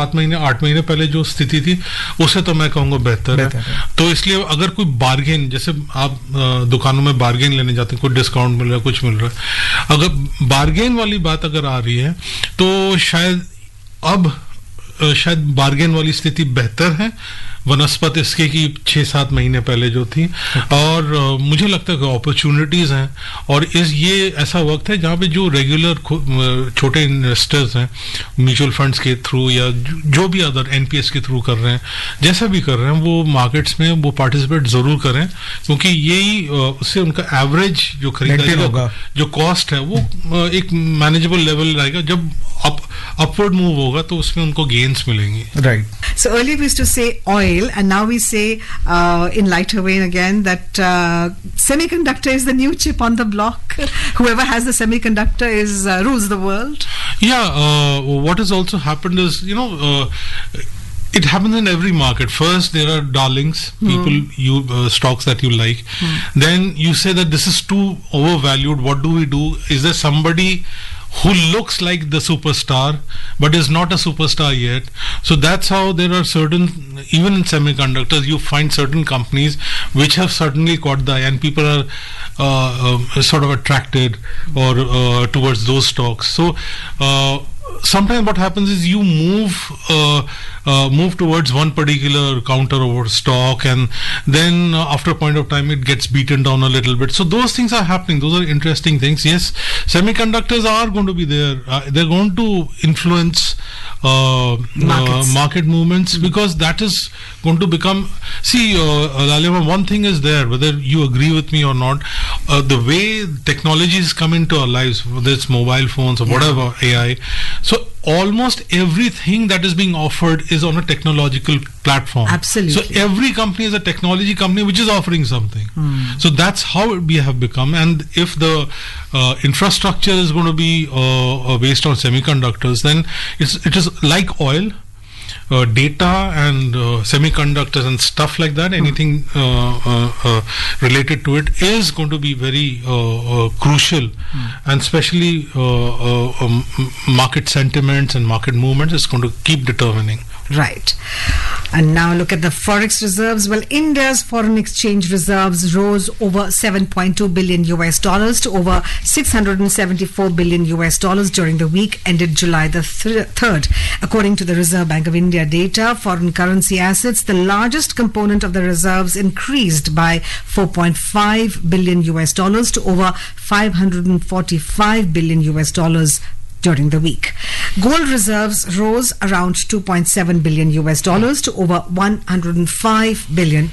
7 महीने 8 महीने पहले जो स्थिति थी उसे तो मैं कहूँगा बेहतर है। तो इसलिए अगर कोई बार्गेन, जैसे आप दुकानों में बार्गेन लेने जाते हैं, कोई डिस्काउंट मिल रहा है, कुछ मिल रहा है, अगर बार्गेन वाली बात अगर आ रही है तो शायद बार्गेन वाली स्थिति बेहतर है वनस्पत इसके की 6-7 महीने पहले जो थी। और मुझे लगता है कि अपॉर्चुनिटीज हैं, और ये ऐसा वक्त है जहाँ पे जो रेगुलर छोटे इन्वेस्टर्स हैं म्यूचुअल फंड्स के थ्रू या जो भी अदर एनपीएस के थ्रू कर रहे हैं, जैसा भी कर रहे हैं, वो मार्केट्स में वो पार्टिसिपेट जरूर करें, क्योंकि यही उससे उनका एवरेज जो खरीदारी होगा, जो कॉस्ट है वो एक मैनेजेबल लेवल रहेगा। जब upward move होगा तो उसमें उनको gains मिलेंगी. Right. So earlier we used to say oil, and now we say in lighter vein again that semiconductor is the new chip on the block. Whoever has the semiconductor rules the world. Yeah, what has also happened is, it happens in every market. First, there are darlings, people, stocks that you like. Then you say that this is too overvalued. What do we do? Is there somebody who looks like the superstar but is not a superstar yet? So that's how there are certain, even in semiconductors, you find certain companies which have certainly caught the eye, and people are sort of attracted or towards those stocks. So sometimes what happens is you move towards one particular counter or stock, and then after a point of time it gets beaten down a little bit. So those things are happening. Those are interesting things. Yes, semiconductors are going to be there. They're going to influence market movements, because that is going to become, Lalima, one thing is there, whether you agree with me or not, the way technologies come into our lives, whether it's mobile phones or whatever, AI, so almost everything that is being offered is on a technological platform. Absolutely. So every company is a technology company which is offering something. So that's how we have become. And if the infrastructure is going to be based on semiconductors, then it is like oil. Data and semiconductors and stuff like that, anything related to it is going to be very crucial, and especially market sentiments and market movements is going to keep determining. Right. And now look at the forex reserves. Well, India's foreign exchange reserves rose over $7.2 billion to over $674 billion during the week ended July the 3rd. According to the Reserve Bank of India data, foreign currency assets, the largest component of the reserves, increased by $4.5 billion to over $545 billion during the week. Gold reserves rose around $2.7 billion to over $105 billion.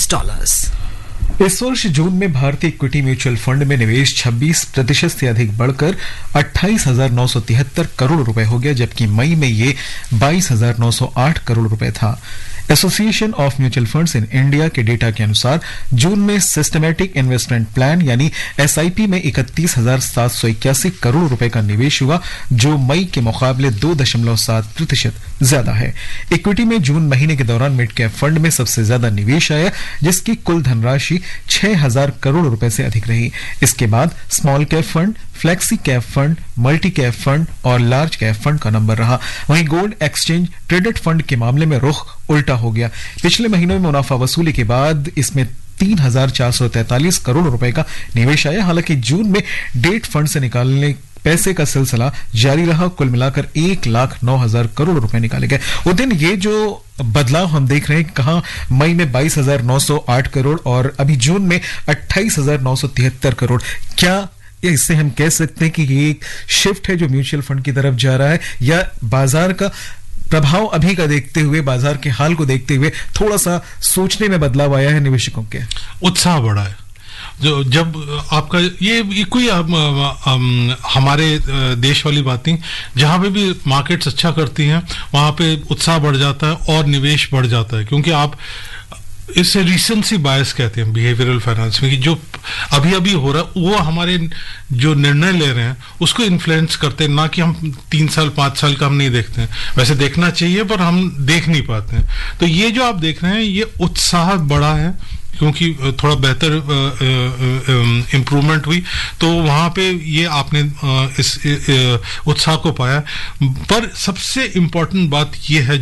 इस वर्ष जून में भारतीय equity mutual fund में निवेश 26% से अधिक बढ़कर 28,973 करोड़ रुपए हो गया, जबकि मई में ये 22,908 करोड़ रुपए था। Association of mutual funds in India के डेटा के अनुसार जून में सिस्टमैटिक इन्वेस्टमेंट प्लान यानी एसआईपी में 31,781 करोड़ रुपए का निवेश हुआ, जो मई के मुकाबले 2.7% ज्यादा है। इक्विटी में जून महीने के दौरान मिड कैप फंड में सबसे ज्यादा निवेश आया, जिसकी कुल धनराशि 6,000 करोड़ रुपए से अधिक रही। इसके बाद small cap fund, flexi cap fund, multi cap fund और लार्ज कैप फंड का नंबर रहा। वहीं गोल्ड एक्सचेंज ट्रेडेड फंड के मामले में रुख उल्टा हो गया। पिछले महीनों में मुनाफा वसूली के बाद इसमें 3,443 करोड़ रुपए का निवेश आया। हालांकि जून में डेट फंड से निकालने पैसे का सिलसिला जारी रहा। कुल मिलाकर 1,09,000 करोड़ रुपए निकाले गए। उस दिन ये जो बदलाव हम देख रहे हैं, कहा मई में 22,908 करोड़ और अभी जून में 28,973 करोड़, क्या इससे हम कह सकते हैं कि ये एक शिफ्ट है जो म्यूचुअल फंड की तरफ जा रहा है, या बाजार का प्रभाव अभी का देखते हुए, बाजार के हाल को देखते हुए थोड़ा सा सोचने में बदलाव आया है निवेशकों के? उत्साह बढ़ा है। जब आपका ये कोई हमारे देश वाली बात नहीं, जहां पे भी मार्केट्स अच्छा करती हैं वहां पे उत्साह बढ़ जाता है और निवेश बढ़ जाता है, क्योंकि आप इससे रीसेंसी बायस कहते हैं बिहेवियरल फाइनेंस में, कि जो अभी अभी हो रहा है वो हमारे जो निर्णय ले रहे हैं उसको इन्फ्लुएंस करते हैं, ना कि हम 3 साल 5 साल का हम नहीं देखते हैं। वैसे देखना चाहिए पर हम देख नहीं पाते हैं। तो ये जो आप देख रहे हैं ये उत्साह बढ़ा है, क्योंकि थोड़ा बेहतर इम्प्रूवमेंट हुई, तो वहां पे ये आपने इस उत्साह को पाया। पर सबसे इम्पोर्टेंट बात ये है